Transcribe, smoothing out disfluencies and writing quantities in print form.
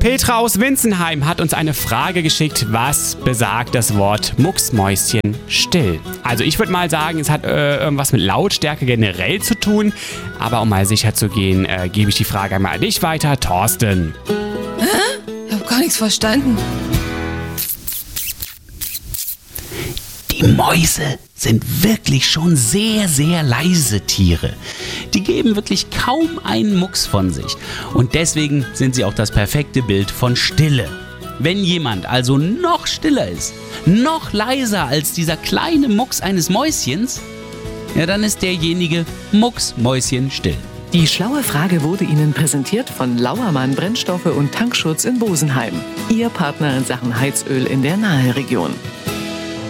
Petra aus Winzenheim hat uns eine Frage geschickt, was besagt das Wort Mucksmäuschen still? Also ich würde mal sagen, es hat irgendwas mit Lautstärke generell zu tun, aber um mal sicher zu gehen, gebe ich die Frage einmal an dich weiter, Thorsten. Hä? Ich habe gar nichts verstanden. Die Mäuse sind wirklich schon sehr, sehr leise Tiere. Die geben wirklich kaum einen Mucks von sich. Und deswegen sind sie auch das perfekte Bild von Stille. Wenn jemand also noch stiller ist, noch leiser als dieser kleine Mucks eines Mäuschens, ja, dann ist derjenige mucksmäuschenstill. Die schlaue Frage wurde Ihnen präsentiert von Lauermann Brennstoffe und Tankschutz in Bosenheim. Ihr Partner in Sachen Heizöl in der Naheregion.